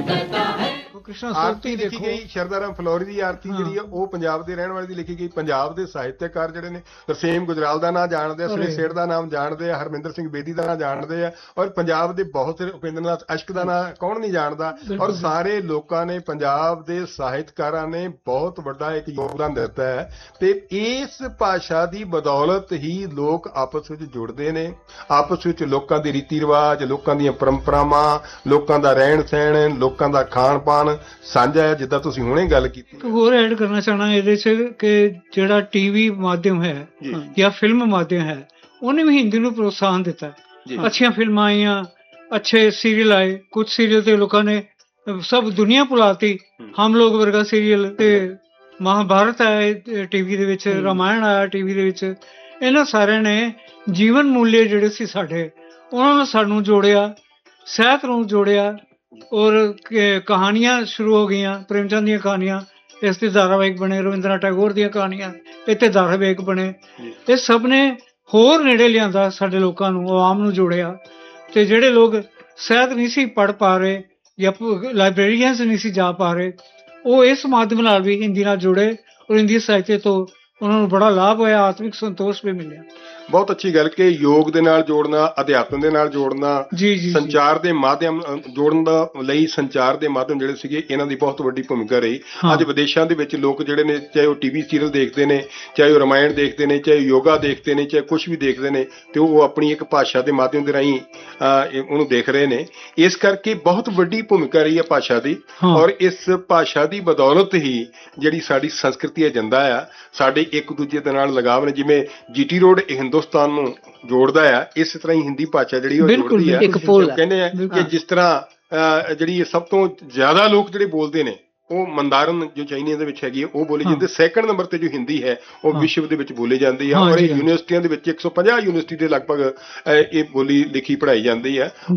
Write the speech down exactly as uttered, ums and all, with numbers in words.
कृष्णा ਆਰਤੀ सोती ਲਿਖੀ देखो ਗਈ ਸ਼ਰਦਾਰਾਮ ਫਲੋਰੀ ਦੀ ਆਰਤੀ ਜਿਹੜੀ ਆ ਉਹ ਪੰਜਾਬ ਦੇ ਰਹਿਣ ਵਾਲੇ ਦੀ ਲਿਖੀ ਗਈ। ਪੰਜਾਬ ਦੇ ਸਾਹਿਤਕਾਰ ਜਿਹੜੇ ਨੇ ਤਰਸੇਮ ਗੁਜਰਾਲ ਦਾ ਨਾਂ ਜਾਣਦੇ ਆ, ਸੁਰੇਸ਼ ਸੇਠ ਦਾ ਨਾਮ ਜਾਣਦੇ ਆ, ਹਰਮਿੰਦਰ ਸਿੰਘ ਬੇਦੀ ਦਾ ਨਾਂ ਜਾਣਦੇ ਆ, ਔਰ ਪੰਜਾਬ ਦੇ ਬਹੁਤ ਸਾਰੇ ਉਪੇਂਦਰਨਾਥ ਅਸ਼ਕ ਦਾ ਨਾਂ ਕੌਣ ਨਹੀਂ ਜਾਣਦਾ। ਔਰ ਸਾਰੇ ਲੋਕਾਂ ਨੇ, ਪੰਜਾਬ ਦੇ ਸਾਹਿਤਕਾਰਾਂ ਨੇ ਬਹੁਤ ਵੱਡਾ ਇੱਕ ਯੋਗਦਾਨ ਦਿੱਤਾ ਹੈ ਤੇ ਇਸ ਭਾਸ਼ਾ ਦੀ ਬਦੌਲਤ ਹੀ ਲੋਕ ਆਪਸ ਵਿੱਚ ਜੁੜਦੇ ਨੇ। ਆਪਸ ਵਿੱਚ ਲੋਕਾਂ ਦੇ ਰੀਤੀ ਰਿਵਾਜ, ਲੋਕਾਂ ਦੀਆਂ ਪਰੰਪਰਾਵਾਂ, ਲੋਕਾਂ ਦਾ ਰਹਿਣ ਸਹਿਣ, ਲੋਕਾਂ ਦਾ ਖਾਣ ਪਾਣ ਸਾਂਝਾ ਹੈ, ਜਿੱਦਾਂ ਤੁਸੀਂ ਹੁਣੇ ਗੱਲ ਕੀਤੀ। ਹੋਰ ਐਡ ਕਰਨਾ ਚਾਹਣਾ ਇਹਦੇ ਚ ਕਿ ਜਿਹੜਾ ਟੀਵੀ ਮਾਧਿਅਮ ਹੈ ਜਾਂ ਫਿਲਮ ਮਾਧਿਅਮ ਹੈ ਉਹਨੇ ਵੀ ਹਿੰਦੀ ਨੂੰ ਪ੍ਰੋਤਸਾਹਨ ਦਿੱਤਾ। ਅੱਛੀਆਂ ਫਿਲਮਾਂ ਆਈਆਂ, ਅੱਛੇ ਸੀਰੀਅਲ ਆਏ। ਕੁਝ ਸੀਰੀਅਲ ਤੇ ਲੋਕਾਂ ਨੇ ਸਭ ਦੁਨੀਆ ਭੁਲਾਤੀ। ਹਮ ਲੋਗ ਵਰਗਾ ਸੀਰੀਅਲ ਤੇ ਮਹਾਭਾਰਤ ਆਇਆ ਟੀਵੀ ਦੇ ਵਿੱਚ, ਰਾਮਾਇਣ ਆਇਆ ਟੀਵੀ ਦੇ ਵਿੱਚ। ਇਹਨਾਂ ਸਾਰਿਆਂ ਨੇ ਜੀਵਨ ਮੂल्य ਜਿਹੜੇ ਸੀ ਸਾਡੇ, ਉਹਨਾਂ ਨੂੰ ਸਾਨੂੰ ਜੋੜਿਆ, ਸਾਹਿਤ ਨੂੰ ਜੋੜਿਆ। ਔਰ ਕਹਾਣੀਆਂ ਸ਼ੁਰੂ ਹੋ ਗਈਆਂ, ਪ੍ਰੇਮ ਚੰਦ ਦੀਆਂ ਕਹਾਣੀਆਂ ਇਸ ਤੇ ਧਾਰਾਵਾਹਿਕ ਬਣੇ, ਰਵਿੰਦਰਨਾਥ ਟੈਗੋਰ ਦੀਆਂ ਕਹਾਣੀਆਂ ਇਹ ਤੇ ਧਾਰਾਵਾਹਿਕ ਬਣੇ। ਇਹ ਸਭ ਨੇ ਹੋਰ ਨੇੜੇ ਲਿਆਂਦਾ ਸਾਡੇ ਲੋਕਾਂ ਨੂੰ, ਆਵਾਮ ਨੂੰ ਜੋੜਿਆ। ਤੇ ਜਿਹੜੇ ਲੋਕ ਸਾਹਿਤ ਨਹੀਂ ਸੀ ਪੜ੍ਹ ਪਾ ਰਹੇ ਜਾਂ ਲਾਇਬ੍ਰੇਰੀਅਨਸ ਨਹੀਂ ਸੀ ਜਾ ਪਾ ਰਹੇ, ਉਹ ਇਸ ਮਾਧਿਅਮ ਨਾਲ ਵੀ ਹਿੰਦੀ ਨਾਲ ਜੁੜੇ ਔਰ ਹਿੰਦੀ ਸਾਹਿਤ ਤੋਂ ਉਹਨਾਂ ਨੂੰ ਬੜਾ ਲਾਭ ਹੋਇਆ, ਆਤਮਿਕ ਸੰਤੋਸ਼ ਵੀ ਮਿਲਿਆ। ਬਹੁਤ ਅੱਛੀ ਗੱਲ ਕਿ ਯੋਗ ਦੇ ਨਾਲ ਜੋੜਨਾ, ਅਧਿਆਤਮ ਦੇ ਨਾਲ ਜੋੜਨਾ, ਸੰਚਾਰ ਦੇ ਮਾਧਿਅਮ ਜੋੜਨ ਦਾ ਲਈ ਸੰਚਾਰ ਦੇ ਮਾਧਿਅਮ ਜਿਹੜੇ ਸੀਗੇ ਇਹਨਾਂ ਦੀ ਬਹੁਤ ਵੱਡੀ ਭੂਮਿਕਾ ਰਹੀ। ਅੱਜ ਵਿਦੇਸ਼ਾਂ ਦੇ ਵਿੱਚ ਲੋਕ ਜਿਹੜੇ ਨੇ, ਚਾਹੇ ਉਹ ਟੀਵੀ ਸੀਰੀਅਲ ਦੇਖਦੇ ਨੇ, ਚਾਹੇ ਉਹ ਰਾਮਾਇਣ ਦੇਖਦੇ ਨੇ, ਚਾਹੇ ਯੋਗਾ ਦੇਖਦੇ ਨੇ, ਚਾਹੇ ਕੁਛ ਵੀ ਦੇਖਦੇ ਨੇ, ਤੇ ਉਹ ਆਪਣੀ ਇੱਕ ਭਾਸ਼ਾ ਦੇ ਮਾਧਿਅਮ ਦੇ ਰਾਹੀਂ ਉਹਨੂੰ ਦੇਖ ਰਹੇ ਨੇ। ਇਸ ਕਰਕੇ ਬਹੁਤ ਵੱਡੀ ਭੂਮਿਕਾ ਰਹੀ ਹੈ ਭਾਸ਼ਾ ਦੀ। ਔਰ ਇਸ ਭਾਸ਼ਾ ਦੀ ਬਦੌਲਤ ਹੀ ਜਿਹੜੀ ਸਾਡੀ ਸੰਸਕ੍ਰਿਤੀ ਏਜੰਡਾ ਆ, ਸਾਡੇ ਇੱਕ ਦੂਜੇ ਦੇ ਨਾਲ ਲਗਾਵ ਨੇ। ਜਿਵੇਂ ਜੀਟੀ ਰੋਡ ਹਿੰਦੁਸਤਾਨ ਨੂੰ ਜੋੜਦਾ ਆ, ਇਸ ਤਰ੍ਹਾਂ ਹੀ ਹਿੰਦੀ ਭਾਸ਼ਾ ਜਿਹੜੀ ਉਹ ਜੋੜਦੀ ਆ। ਕਹਿੰਦੇ ਆ ਕਿ ਜਿਸ ਤਰ੍ਹਾਂ ਜਿਹੜੀ ਸਭ ਤੋਂ ਜ਼ਿਆਦਾ ਲੋਕ ਜਿਹੜੇ ਬੋਲਦੇ ਨੇ ਉਹ ਮੰਦਾਰਨ ਜੋ ਚਾਈਨੀਆਂ ਦੇ ਵਿੱਚ ਹੈਗੀ ਉਹ ਬੋਲੀ ਜਾਂਦੀ। ਸੈਕਿੰਡ ਨੰਬਰ ਤੇ ਜੋ ਹਿੰਦੀ ਹੈ ਉਹ ਵਿਸ਼ਵ ਦੇ ਵਿੱਚ ਬੋਲੀ ਜਾਂਦੀ ਹੈ। ਔਰ ਇਹ ਯੂਨੀਵਰਸਿਟੀਆਂ ਦੇ ਵਿੱਚ ਇੱਕ ਸੌ ਪੰਜਾਹ ਯੂਨੀਵਰਸਿਟੀ ਦੇ ਲਗਭਗ ਇਹ ਬੋਲੀ ਲਿਖੀ ਪੜ੍ਹਾਈ ਜਾਂਦੀ ਹੈ।